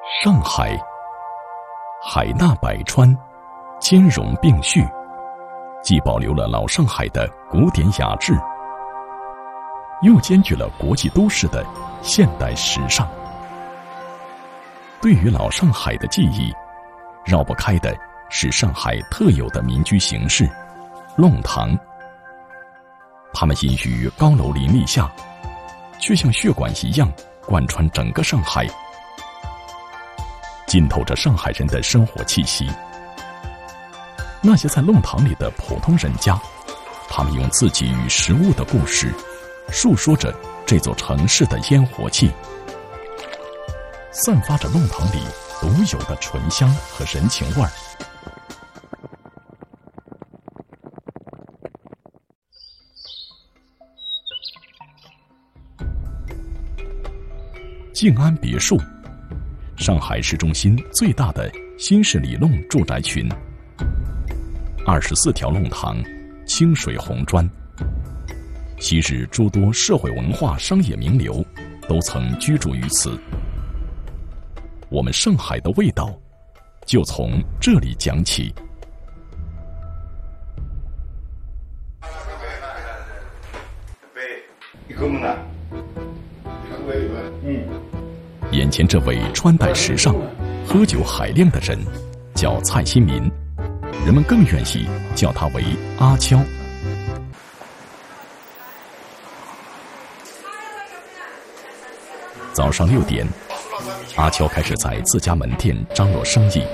上海，海纳百川，兼容并蓄，既保留了老上海的古典雅致，又兼具了国际都市的现代时尚。对于老上海的记忆，绕不开的是上海特有的民居形式——弄堂。它们隐于高楼林立下，却像血管一样贯穿整个上海，浸透着上海人的生活气息。那些在弄堂里的普通人家，他们用自己与食物的故事，述说着这座城市的烟火气，散发着弄堂里独有的醇香和人情味儿。静安别墅，上海市中心最大的新式里弄住宅群，24条弄堂，清水红砖。昔日诸多社会文化商业名流都曾居住于此。我们上海的味道就从这里讲起。眼前这位穿戴时尚、喝酒海量的人叫蔡新民，人们更愿意叫他为阿娇。早上6点，阿娇开始在自家门店张罗生意。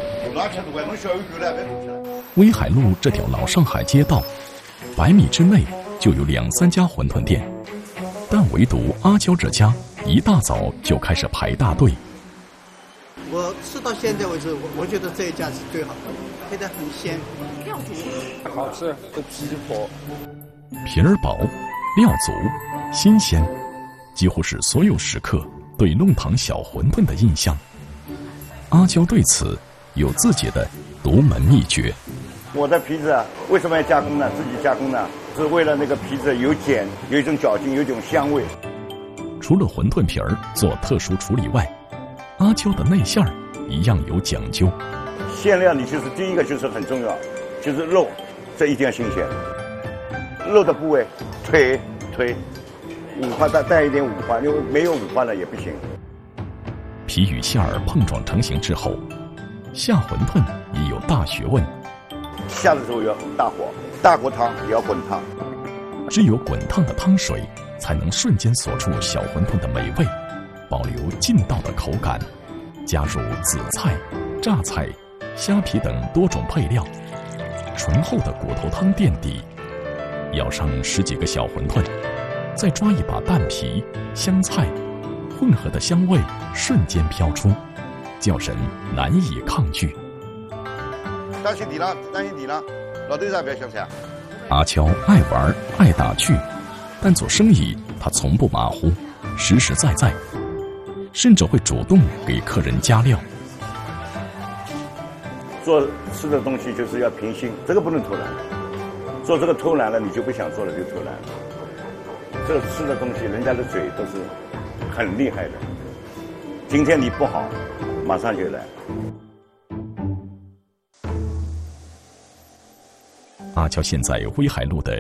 威海路这条老上海街道，100米之内就有2、3家馄饨店，但唯独阿娇这家一大早就开始排大队。 我吃到现在为止，我觉得这一家是最好的，配得很鲜，料足， 好吃，都皮薄， 皮儿薄，料足，新鲜，几乎是所有食客对弄堂小馄饨的印象。阿娇对此有自己的独门秘诀。 我的皮子为什么要加工呢？自己加工呢，是为了那个皮子有碱，有一种嚼劲，有一种香味。 除了馄饨皮儿做特殊处理外，阿娇的内馅儿一样有讲究。 馅料里就是第一个就是很重要，就是肉，这一定要新鲜。肉的部位，腿五花带一点五花，因为没有五花的也不行。 皮与馅儿碰撞成型之后，下馄饨也有大学问。 下的时候要大火，大锅汤也要滚烫。 只有滚烫的汤水才能瞬间锁住小馄饨的美味，保留劲道的口感。加入紫菜、榨菜、虾皮等多种配料，醇厚的骨头汤垫底，舀上10几个小馄饨，再抓一把蛋皮、香菜，混合的香味瞬间飘出，叫人难以抗拒。 当心底了，当心底了，老队长不要想起来。 阿娇爱玩爱打趣，但做生意他从不马虎，实实在在，甚至会主动给客人加料。 做吃的东西就是要平心，这个不能偷懒。做这个偷懒了，你就不想做了，就偷懒了。这个吃的东西，人家的嘴都是很厉害的。今天你不好，马上就来。 阿娇现在威海路的